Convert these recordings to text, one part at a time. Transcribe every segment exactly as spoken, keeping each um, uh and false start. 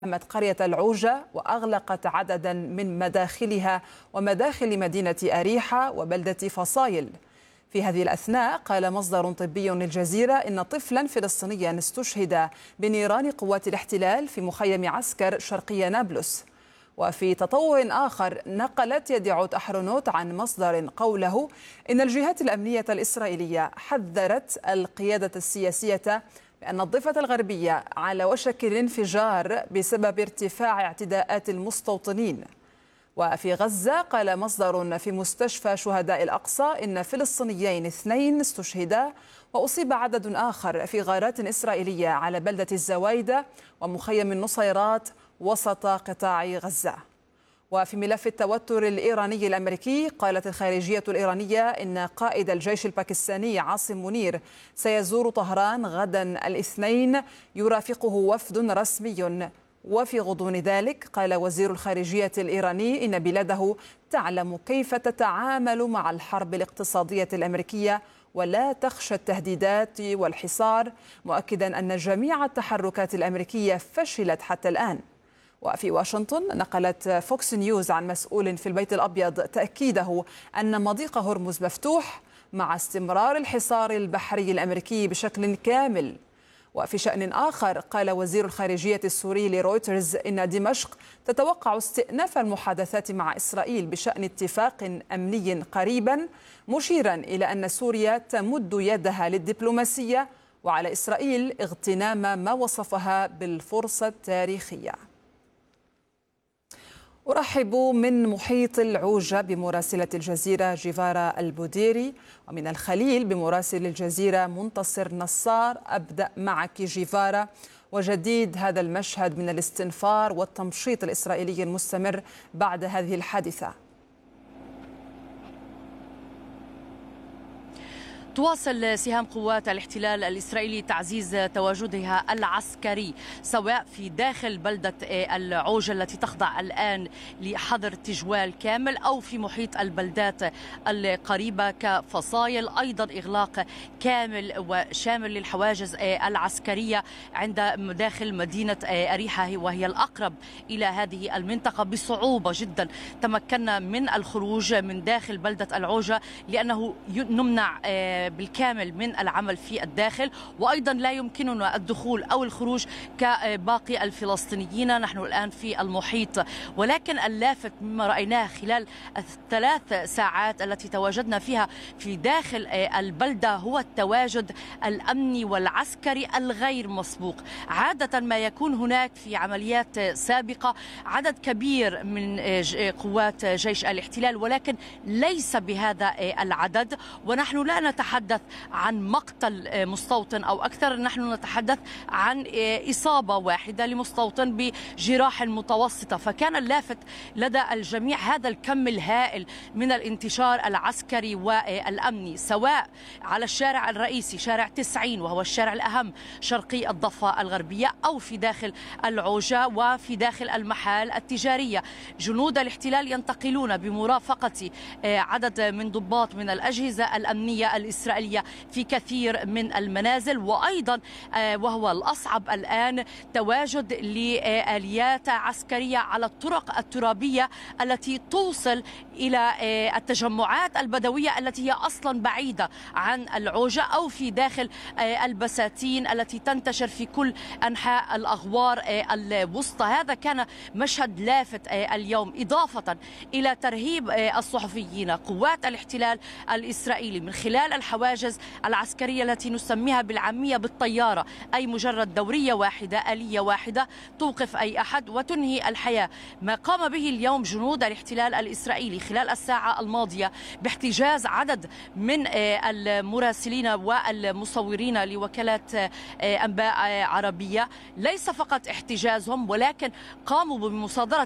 أمت قرية العوجة وأغلقت عددا من مداخلها ومداخل مدينة أريحة وبلدة فصايل. في هذه الأثناء قال مصدر طبي للجزيرة إن طفلا فلسطينيا استشهد بنيران قوات الاحتلال في مخيم عسكر شرقي نابلس. وفي تطور آخر نقلت يديعوت أحرونوت عن مصدر قوله إن الجهات الأمنية الإسرائيلية حذرت القيادة السياسية بأن الضفة الغربية على وشك الانفجار بسبب ارتفاع اعتداءات المستوطنين. وفي غزة قال مصدر في مستشفى شهداء الأقصى إن فلسطينيين اثنين استشهدا وأصيب عدد آخر في غارات إسرائيلية على بلدة الزوايدة ومخيم النصيرات وسط قطاع غزة. وفي ملف التوتر الإيراني الأمريكي قالت الخارجية الإيرانية إن قائد الجيش الباكستاني عاصم منير سيزور طهران غدا الاثنين يرافقه وفد رسمي. وفي غضون ذلك قال وزير الخارجية الإيراني إن بلاده تعلم كيف تتعامل مع الحرب الاقتصادية الأمريكية ولا تخشى التهديدات والحصار، مؤكدا أن جميع التحركات الأمريكية فشلت حتى الآن. وفي واشنطن نقلت فوكس نيوز عن مسؤول في البيت الأبيض تأكيده أن مضيق هرمز مفتوح مع استمرار الحصار البحري الأمريكي بشكل كامل. وفي شأن آخر قال وزير الخارجية السوري لرويترز إن دمشق تتوقع استئناف المحادثات مع إسرائيل بشأن اتفاق أمني قريبا، مشيرا إلى أن سوريا تمد يدها للدبلوماسية وعلى إسرائيل اغتنام ما وصفها بالفرصة التاريخية. أرحب من محيط العوجة بمراسلة الجزيرة جيفارا البوديري، ومن الخليل بمراسل الجزيرة منتصر نصار. أبدأ معك جيفارا، وجديد هذا المشهد من الاستنفار والتمشيط الإسرائيلي المستمر بعد هذه الحادثة. تواصل سهام قوات الاحتلال الإسرائيلي تعزيز تواجدها العسكري سواء في داخل بلدة العوجة التي تخضع الآن لحظر تجوال كامل أو في محيط البلدات القريبة كفصايل، أيضا إغلاق كامل وشامل للحواجز العسكرية عند داخل مدينة أريحة وهي الأقرب إلى هذه المنطقة. بصعوبة جدا تمكنا من الخروج من داخل بلدة العوجة لأنه نمنع بالكامل من العمل في الداخل، وأيضا لا يمكننا الدخول أو الخروج كباقي الفلسطينيين. نحن الآن في المحيط، ولكن اللافت مما رأيناه خلال الثلاث ساعات التي تواجدنا فيها في داخل البلدة هو التواجد الأمني والعسكري الغير مسبوق. عادة ما يكون هناك في عمليات سابقة عدد كبير من قوات جيش الاحتلال، ولكن ليس بهذا العدد، ونحن لا نتحدث نتحدث عن مقتل مستوطن أو أكثر، نحن نتحدث عن إصابة واحدة لمستوطن بجراح متوسطة. فكان اللافت لدى الجميع هذا الكم الهائل من الانتشار العسكري والأمني سواء على الشارع الرئيسي شارع تسعين وهو الشارع الأهم شرقي الضفة الغربية أو في داخل العوجة وفي داخل المحال التجارية. جنود الاحتلال ينتقلون بمرافقة عدد من ضباط من الأجهزة الأمنية الإسرائيلية في كثير من المنازل، وأيضا وهو الأصعب الآن تواجد لآليات عسكرية على الطرق الترابية التي توصل إلى التجمعات البدوية التي هي أصلا بعيدة عن العوجة أو في داخل البساتين التي تنتشر في كل أنحاء الأغوار الوسطى. هذا كان مشهد لافت اليوم، إضافة إلى ترهيب الصحفيين. قوات الاحتلال الإسرائيلي من خلال الحواجز العسكرية التي نسميها بالعامية بالطيارة، أي مجرد دورية واحدة آلية واحدة توقف أي أحد وتنهي الحياة. ما قام به اليوم جنود الاحتلال الإسرائيلي خلال الساعة الماضية باحتجاز عدد من المراسلين والمصورين لوكالات أنباء عربية، ليس فقط احتجازهم ولكن قاموا بمصادرة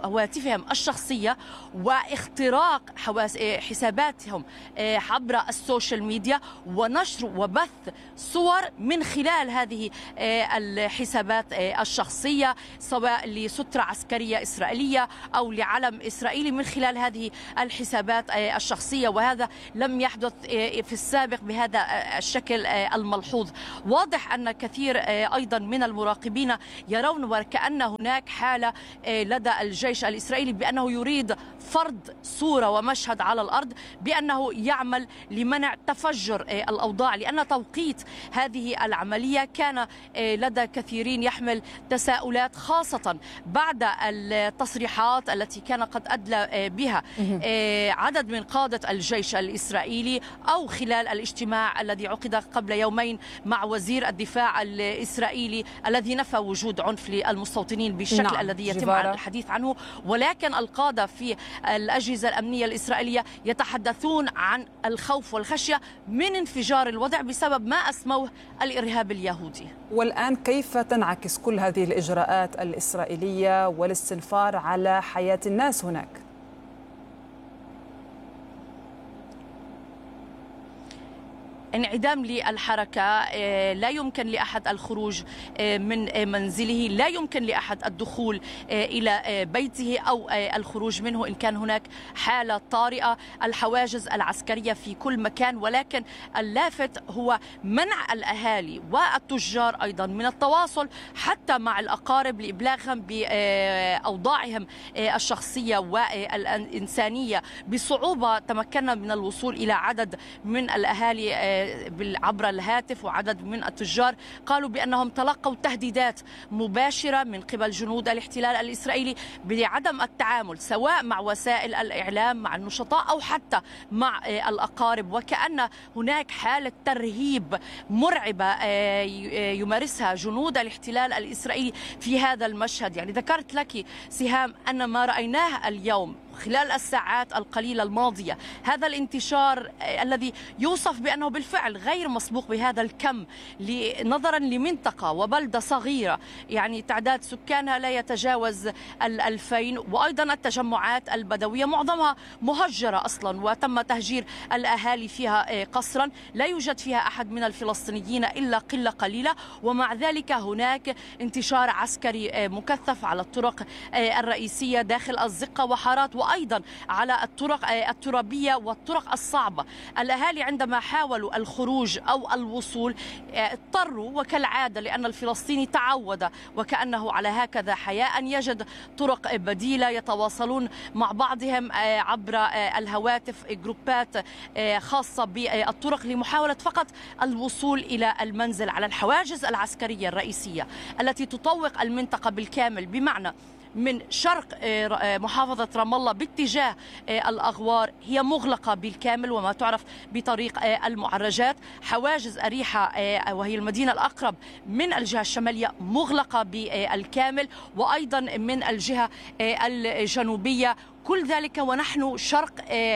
هواتفهم الشخصية واختراق حساباتهم عبر السوشيال السوشيال ميديا ونشر وبث صور من خلال هذه الحسابات الشخصية، سواء لسترة عسكرية إسرائيلية أو لعلم إسرائيلي من خلال هذه الحسابات الشخصية، وهذا لم يحدث في السابق بهذا الشكل الملحوظ. واضح أن كثير أيضا من المراقبين يرون وكأن هناك حالة لدى الجيش الإسرائيلي بأنه يريد فرض صورة ومشهد على الأرض بأنه يعمل لمنع تفجر الأوضاع، لأن توقيت هذه العملية كان لدى كثيرين يحمل تساؤلات، خاصة بعد التصريحات التي كان قد أدلى بها عدد من قادة الجيش الإسرائيلي أو خلال الاجتماع الذي عقد قبل يومين مع وزير الدفاع الإسرائيلي الذي نفى وجود عنف للمستوطنين بالشكل نعم. الذي يتم جبارة. الحديث عنه. ولكن القادة في الأجهزة الأمنية الإسرائيلية يتحدثون عن الخوف والخشية من انفجار الوضع بسبب ما أسموه الإرهاب اليهودي. والآن كيف تنعكس كل هذه الإجراءات الإسرائيلية والاستنفار على حياة الناس هناك؟ انعدام للحركة، لا يمكن لأحد الخروج من منزله، لا يمكن لأحد الدخول إلى بيته أو الخروج منه إن كان هناك حالة طارئة. الحواجز العسكرية في كل مكان، ولكن اللافت هو منع الأهالي والتجار أيضا من التواصل حتى مع الأقارب لإبلاغهم بأوضاعهم الشخصية والإنسانية. بصعوبة تمكنا من الوصول إلى عدد من الأهالي عبر الهاتف، وعدد من التجار قالوا بأنهم تلقوا تهديدات مباشرة من قبل جنود الاحتلال الإسرائيلي بعدم التعامل سواء مع وسائل الإعلام مع النشطاء أو حتى مع الأقارب، وكأن هناك حالة ترهيب مرعبة يمارسها جنود الاحتلال الإسرائيلي في هذا المشهد. يعني ذكرت لك سهام أن ما رأيناه اليوم خلال الساعات القليلة الماضية، هذا الانتشار الذي يوصف بأنه بالفعل غير مسبوق بهذا الكم، نظرا لمنطقة وبلدة صغيرة يعني تعداد سكانها لا يتجاوز الألفين، وأيضا التجمعات البدوية معظمها مهجرة أصلا وتم تهجير الأهالي فيها قسرا، لا يوجد فيها أحد من الفلسطينيين إلا قلة قليلة، ومع ذلك هناك انتشار عسكري مكثف على الطرق الرئيسية داخل الزقة وحارات، وأيضا على الطرق الترابية والطرق الصعبة. الأهالي عندما حاولوا الخروج أو الوصول اضطروا وكالعادة، لأن الفلسطيني تعود وكأنه على هكذا حياة، أن يجد طرق بديلة يتواصلون مع بعضهم عبر الهواتف، جروبات خاصة بالطرق لمحاولة فقط الوصول إلى المنزل على الحواجز العسكرية الرئيسية التي تطوق المنطقة بالكامل، بمعنى من شرق محافظة رام الله باتجاه الأغوار هي مغلقة بالكامل وما تعرف بطريق المعرجات. حواجز أريحة وهي المدينة الأقرب من الجهة الشمالية مغلقة بالكامل، وأيضا من الجهة الجنوبية، كل ذلك ونحن شرق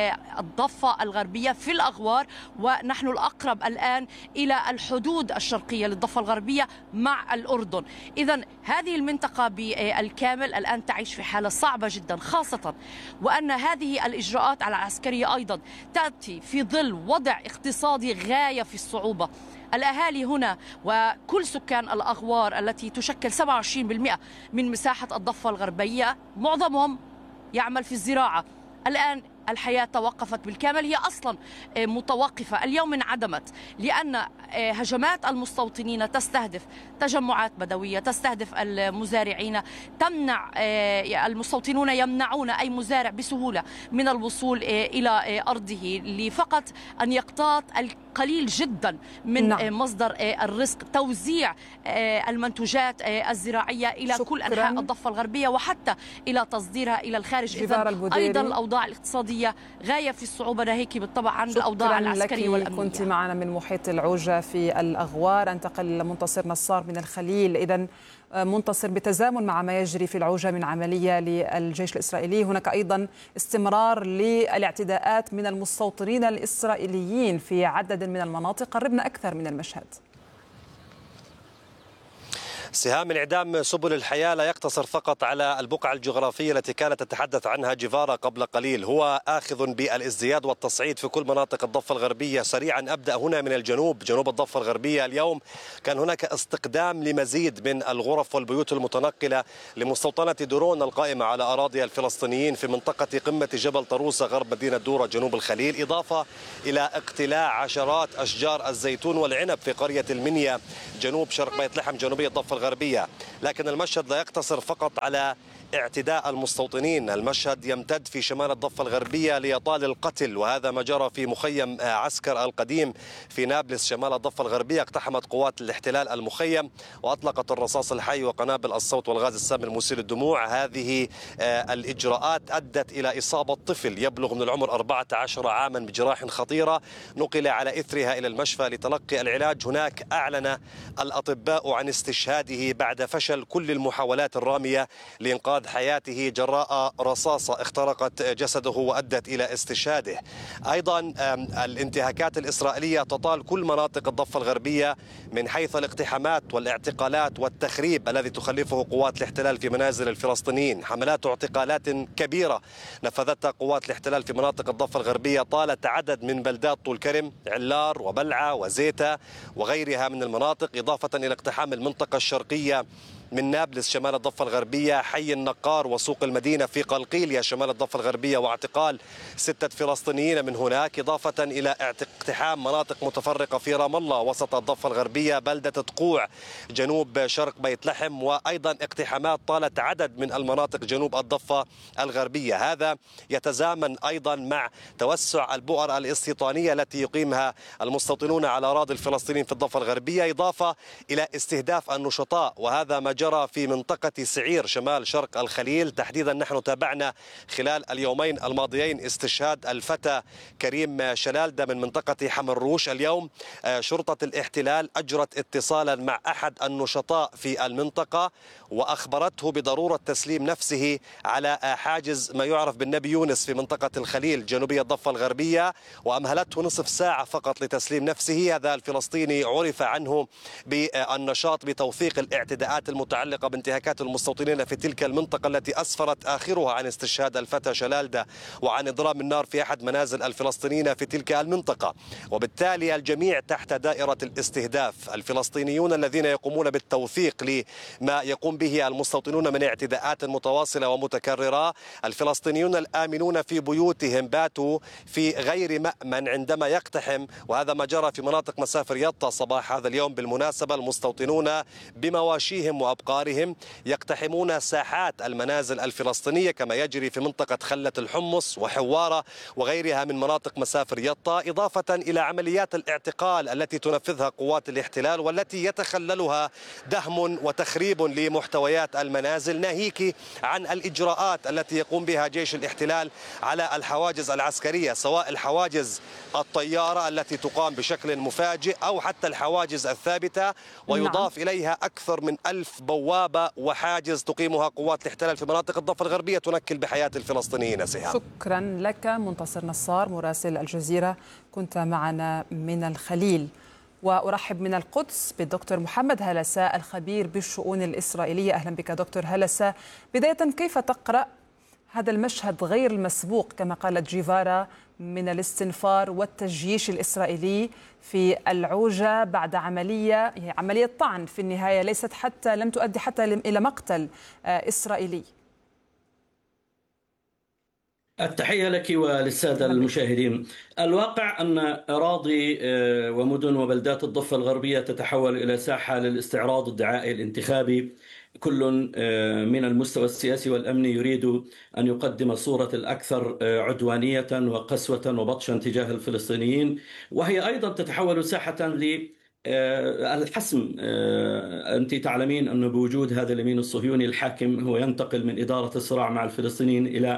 الضفة الغربية في الأغوار، ونحن الأقرب الآن إلى الحدود الشرقية للضفة الغربية مع الأردن. إذن هذه المنطقة بالكامل الآن تعيش في حالة صعبة جدا، خاصة وأن هذه الإجراءات العسكرية أيضا تأتي في ظل وضع اقتصادي غاية في الصعوبة. الأهالي هنا وكل سكان الأغوار التي تشكل سبعة وعشرين بالمئة من مساحة الضفة الغربية معظمهم يعمل في الزراعة. الآن الحياة توقفت بالكامل، هي أصلا متوقفة، اليوم انعدمت، لأن هجمات المستوطنين تستهدف تجمعات بدوية، تستهدف المزارعين، تمنع المستوطنون يمنعون أي مزارع بسهولة من الوصول إلى أرضه لفقط أن يقتات القليل جدا من نعم. مصدر الرزق، توزيع المنتوجات الزراعية إلى شكرا. كل أنحاء الضفة الغربية وحتى إلى تصديرها إلى الخارج. إذن أيضا الأوضاع الاقتصادية غاية في الصعوبة، ناهيك بالطبع عن الأوضاع العسكرية والأمنية. كنت معنا من محيط العوجة في الأغوار. انتقل منتصر نصار من الخليل. إذن منتصر، بتزامن مع ما يجري في العوجة من عملية للجيش الإسرائيلي، هناك أيضا استمرار للاعتداءات من المستوطنين الإسرائيليين في عدد من المناطق. قربنا أكثر من المشهد. سهام، انعدام سبل الحياة لا يقتصر فقط على البقعة الجغرافية التي كانت تتحدث عنها جيفارا قبل قليل، هو آخذ بالازدياد والتصعيد في كل مناطق الضفة الغربية. سريعا أبدأ هنا من الجنوب، جنوب الضفة الغربية. اليوم كان هناك استقدام لمزيد من الغرف والبيوت المتنقلة لمستوطنة درون القائمة على أراضي الفلسطينيين في منطقة قمة جبل طروسة غرب مدينة دورة جنوب الخليل، إضافة إلى اقتلاع عشرات أشجار الزيتون والعنب في قرية المنيا جنوب شرق بيت لحم جنوبية الضفة الغربية. لكن المشهد لا يقتصر فقط على اعتداء المستوطنين، المشهد يمتد في شمال الضفة الغربية ليطال القتل، وهذا ما جرى في مخيم عسكر القديم في نابلس شمال الضفة الغربية. اقتحمت قوات الاحتلال المخيم وأطلقت الرصاص الحي وقنابل الصوت والغاز السام المسيل للدموع. هذه الإجراءات أدت إلى إصابة طفل يبلغ من العمر أربعة عشر عاما بجراح خطيرة، نقل على إثرها إلى المشفى لتلقي العلاج. هناك أعلن الأطباء عن استشهاده بعد فشل كل المحاولات الرامية لإنقاذ حياته جراء رصاصة اخترقت جسده وأدت إلى استشهاده. أيضا الانتهاكات الإسرائيلية تطال كل مناطق الضفة الغربية من حيث الاقتحامات والاعتقالات والتخريب الذي تخلفه قوات الاحتلال في منازل الفلسطينيين. حملات اعتقالات كبيرة نفذتها قوات الاحتلال في مناطق الضفة الغربية طالت عدد من بلدات طول كرم، علار وبلعة وزيتا وغيرها من المناطق، إضافة إلى اقتحام المنطقة الشرقية من نابلس شمال الضفة الغربية، حي النقار وسوق المدينة في قلقيلية شمال الضفة الغربية، واعتقال ستة فلسطينيين من هناك، إضافة إلى اقتحام مناطق متفرقة في رام الله وسط الضفة الغربية، بلدة تقوع جنوب شرق بيت لحم، وأيضا اقتحامات طالت عدد من المناطق جنوب الضفة الغربية. هذا يتزامن أيضا مع توسع البؤر الاستيطانية التي يقيمها المستوطنون على أراضي الفلسطينيين في الضفة الغربية، إضافة إلى استهداف النشطاء، وهذا ما جرى في منطقة سعير شمال شرق الخليل تحديدا. نحن تابعنا خلال اليومين الماضيين استشهاد الفتى كريم شلالدة من منطقة حمروش. اليوم شرطة الاحتلال أجرت اتصالا مع أحد النشطاء في المنطقة وأخبرته بضرورة تسليم نفسه على حاجز ما يعرف بالنبي يونس في منطقة الخليل جنوبية الضفة الغربية، وأمهلته نصف ساعة فقط لتسليم نفسه. هذا الفلسطيني عرف عنه بالنشاط بتوثيق الاعتداءات المتعلقة بانتهاكات المستوطنين في تلك المنطقة التي أسفرت آخرها عن استشهاد الفتى شلالدة وعن إضرام النار في أحد منازل الفلسطينيين في تلك المنطقة. وبالتالي الجميع تحت دائرة الاستهداف، الفلسطينيون الذين يقومون بالتوثيق لما يقوم به المستوطنون من اعتداءات متواصلة ومتكررة، الفلسطينيون الآمنون في بيوتهم باتوا في غير مأمن عندما يقتحم، وهذا ما جرى في مناطق مسافر يطا صباح هذا اليوم. بالمناسبة المستوطنون بمواشيهم وأبقارهم يقتحمون ساحات المنازل الفلسطينية كما يجري في منطقة خلة الحمص وحوارة وغيرها من مناطق مسافر يطا، إضافة إلى عمليات الاعتقال التي تنفذها قوات الاحتلال والتي يتخللها دهم وتخريب لمحتويات المنازل، ناهيك عن الإجراءات التي يقوم بها جيش الاحتلال على الحواجز العسكرية، سواء الحواجز الطيارة التي تقام بشكل مفاجئ أو حتى الحواجز الثابتة، ويضاف نعم. إليها أكثر من ألف بوابة وحاجز تقيمها قوات الاحتلال في مناطق الضفة الغربية تنكل بحياة الفلسطينيين. سهام، شكرا لك منتصر نصار مراسل الجزيرة، كنت معنا من الخليل. وأرحب من القدس بالدكتور محمد هلسة الخبير بالشؤون الإسرائيلية. أهلا بك دكتور هلسة. بداية، كيف تقرأ هذا المشهد غير المسبوق كما قالت جيفارا من الاستنفار والتجييش الإسرائيلي في العوجة بعد عملية عملية طعن في النهاية ليست حتى لم تؤدي حتى إلى مقتل إسرائيلي؟ التحية لك وللسادة المشاهدين. الواقع أن أراضي ومدن وبلدات الضفة الغربية تتحول إلى ساحة للاستعراض الدعائي الانتخابي. كل من المستوى السياسي والأمني يريد أن يقدم صورة الأكثر عدوانية وقسوة وبطشا تجاه الفلسطينيين، وهي أيضا تتحول ساحة ل الحسم. أنت تعلمين أنه بوجود هذا اليمين الصهيوني الحاكم هو ينتقل من إدارة الصراع مع الفلسطينيين إلى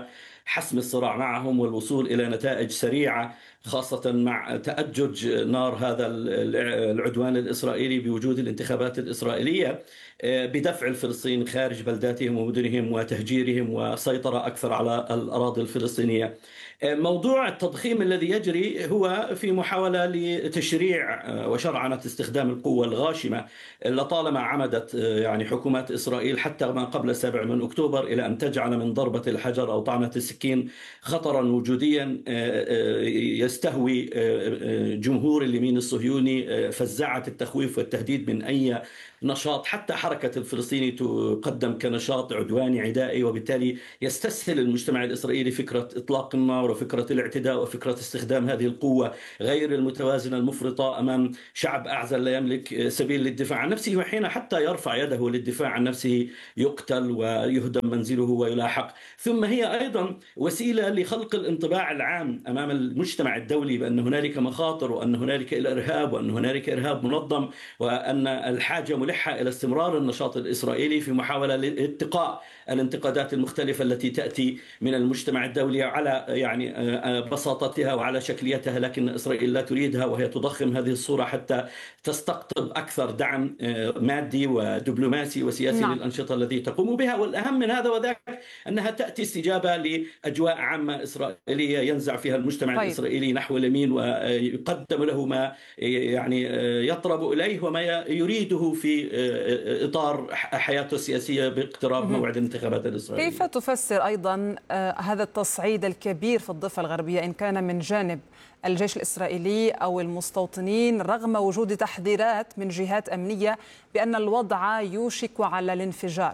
حسم الصراع معهم والوصول إلى نتائج سريعة، خاصة مع تأجج نار هذا العدوان الإسرائيلي بوجود الانتخابات الإسرائيلية، بدفع الفلسطينيين خارج بلداتهم ومدنهم وتهجيرهم وسيطرة أكثر على الأراضي الفلسطينية. موضوع التضخيم الذي يجري هو في محاولة لتشريع وشرعنة استخدام القوة الغاشمة لطالما عمدت يعني حكومات إسرائيل حتى ما قبل السابع من أكتوبر إلى أن تجعل من ضربة الحجر أو طعنة السكين خطرا وجوديا يستهوي جمهور اليمين الصهيوني، فزاعة التخويف والتهديد من أي نشاط حتى حركة الفلسطيني تقدم كنشاط عدواني عدائي، وبالتالي يستسهل المجتمع الإسرائيلي فكرة إطلاق النار وفكرة الاعتداء وفكرة استخدام هذه القوة غير المتوازنة المفرطة أمام شعب أعزل لا يملك سبيل للدفاع عن نفسه، وحين حتى يرفع يده للدفاع عن نفسه يقتل ويهدم منزله ويلاحق. ثم هي أيضا وسيلة لخلق الانطباع العام أمام المجتمع الدولي بأن هنالك مخاطر وأن هنالك الإرهاب وأن هنالك إرهاب منظم وأن الحاجة ملحة إلى استمرار النشاط الإسرائيلي في محاولة لاتقاء الانتقادات المختلفة التي تأتي من المجتمع الدولي على يعني بساطتها وعلى شكليتها، لكن إسرائيل لا تريدها، وهي تضخم هذه الصورة حتى تستقطب أكثر دعم مادي ودبلوماسي وسياسي نعم. للأنشطة التي تقوم بها. والأهم من هذا وذاك أنها تأتي استجابة لأجواء عامة إسرائيلية ينزع فيها المجتمع طيب. الإسرائيلي نحو اليمين ويقدم له ما يعني يطرب إليه وما يريده في إطار حياته السياسية باقتراب موعد الانتخابات الإسرائيلية. كيف تفسر أيضا هذا التصعيد الكبير في الضفة الغربية إن كان من جانب الجيش الإسرائيلي أو المستوطنين رغم وجود تحذيرات من جهات أمنية بأن الوضع يوشك على الانفجار؟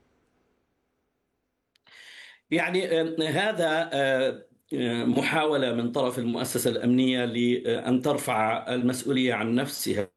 يعني هذا محاولة من طرف المؤسسة الأمنية لأن ترفع المسؤولية عن نفسها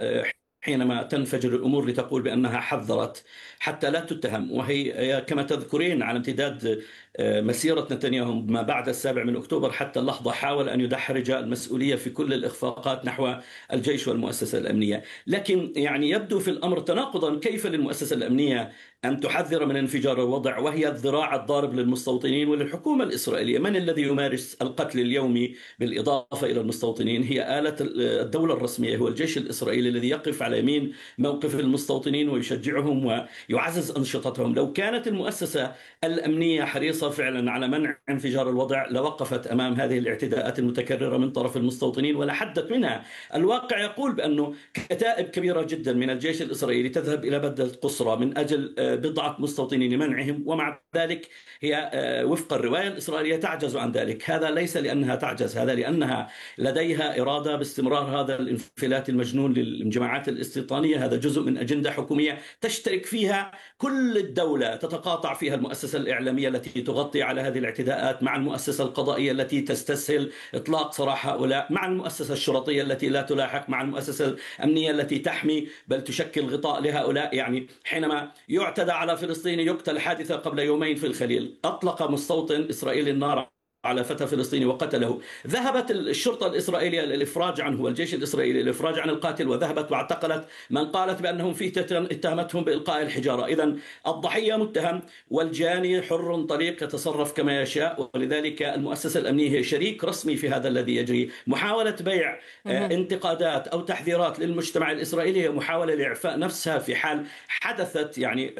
حينما تنفجر الأمور لتقول بأنها حذرت حتى لا تتهم، وهي كما تذكرين على امتداد مسيرة نتنياهو ما بعد السابع من أكتوبر حتى اللحظة حاول أن يدحرج المسؤولية في كل الإخفاقات نحو الجيش والمؤسسة الأمنية. لكن يعني يبدو في الأمر تناقضا، كيف للمؤسسة الأمنية أن تحذر من انفجار الوضع وهي الذراع الضارب للمستوطنين وللحكومة الإسرائيلية؟ من الذي يمارس القتل اليومي بالإضافة إلى المستوطنين؟ هي آلة الدولة الرسمية، هو الجيش الإسرائيلي الذي يقف على يمين موقف المستوطنين ويشجعهم ويعزز أنشطتهم. لو كانت المؤسسة الأمنية حريصة فعلا على منع انفجار الوضع لوقفت أمام هذه الاعتداءات المتكررة من طرف المستوطنين ولحدت منها. الواقع يقول بأنه كتائب كبيرة جدا من الجيش الإسرائيلي تذهب إلى بلدة قصرى من أجل بضعة مستوطنين لمنعهم، ومع ذلك هي وفق الرواية الإسرائيلية تعجز عن ذلك. هذا ليس لأنها تعجز، هذا لأنها لديها إرادة باستمرار هذا الانفلات المجنون للجماعات الاستيطانية. هذا جزء من أجندة حكومية تشترك فيها كل الدولة، تتقاطع فيها المؤسسة الإعلامية التي تغطي على هذه الاعتداءات مع المؤسسة القضائية التي تستسهل إطلاق سراح هؤلاء، مع المؤسسة الشرطية التي لا تلاحق، مع المؤسسة الأمنية التي تحمي بل تشكل غطاء لهؤلاء. يعني حينما يعتدى على فلسطيني، يقتل حادثة قبل يومين في الخليل، أطلق مستوطن إسرائيلي النار على فتى فلسطيني وقتله، ذهبت الشرطة الإسرائيلية للإفراج عنه والجيش الإسرائيلي للإفراج عن القاتل، وذهبت واعتقلت من قالت بأنهم فيه اتهمتهم بإلقاء الحجارة. إذن الضحية متهم والجاني حر طليق يتصرف كما يشاء، ولذلك المؤسسة الأمنية هي شريك رسمي في هذا الذي يجري. محاولة بيع انتقادات أو تحذيرات للمجتمع الإسرائيلي هي محاولة لإعفاء نفسها في حال حدثت يعني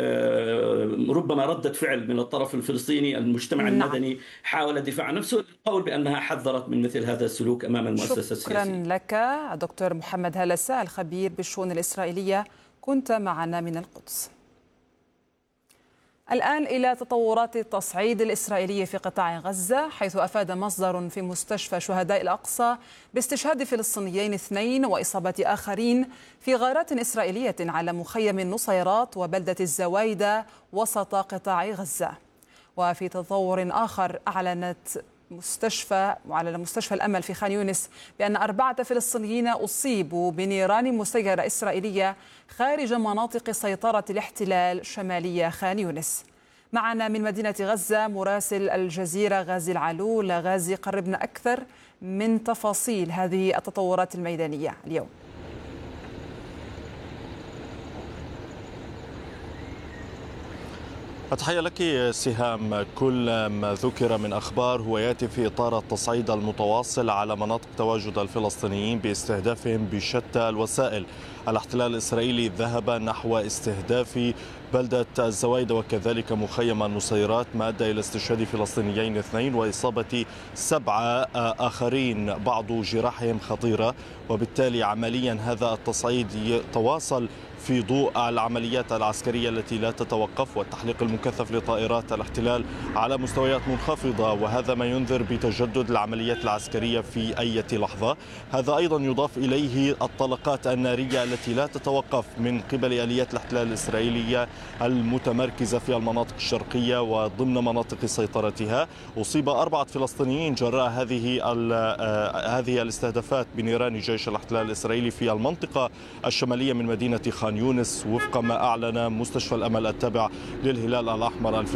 ربما ردة فعل من الطرف الفلسطيني. المجتمع المدني حاول الدفاع عن نفسه القول بأنها حذرت من مثل هذا السلوك أمام المؤسسة السياسية. شكرا لك دكتور محمد هلسة الخبير بالشؤون الإسرائيلية، كنت معنا من القدس. الآن إلى تطورات التصعيد الإسرائيلي في قطاع غزة، حيث أفاد مصدر في مستشفى شهداء الأقصى باستشهاد فلسطينيين اثنين وإصابة آخرين في غارات إسرائيلية على مخيم النصيرات وبلدة الزوايدة وسط قطاع غزة. وفي تطور آخر، أعلنت مستشفى وعلى مستشفى الأمل في خان يونس بأن أربعة فلسطينيين أصيبوا بنيران مسيرة إسرائيلية خارج مناطق سيطرة الاحتلال شمالية خان يونس. معنا من مدينة غزة مراسل الجزيرة غازي العلول. غازي، قربنا أكثر من تفاصيل هذه التطورات الميدانية اليوم. تحية لك سهام. كل ما ذكر من أخبار هو يأتي في إطار التصعيد المتواصل على مناطق تواجد الفلسطينيين باستهدافهم بشتى الوسائل. الاحتلال الإسرائيلي ذهب نحو استهداف بلدة الزوايدة وكذلك مخيم النصيرات، ما أدى إلى استشهاد فلسطينيين اثنين وإصابة سبعة آخرين بعض جراحهم خطيرة. وبالتالي عمليا هذا التصعيد يتواصل في ضوء العمليات العسكرية التي لا تتوقف والتحليق المكثف لطائرات الاحتلال على مستويات منخفضة، وهذا ما ينذر بتجدد العمليات العسكرية في أي لحظة. هذا أيضا يضاف إليه الطلقات النارية التي لا تتوقف من قبل آليات الاحتلال الإسرائيلية المتمركزة في المناطق الشرقية وضمن مناطق سيطرتها. أصيب أربعة فلسطينيين جراء هذه هذه الاستهدافات بنيران جيش الاحتلال الإسرائيلي في المنطقة الشمالية من مدينة خان يونس، وفق ما أعلن مستشفى الأمل التابع للهلال الأحمر الفلسطيني.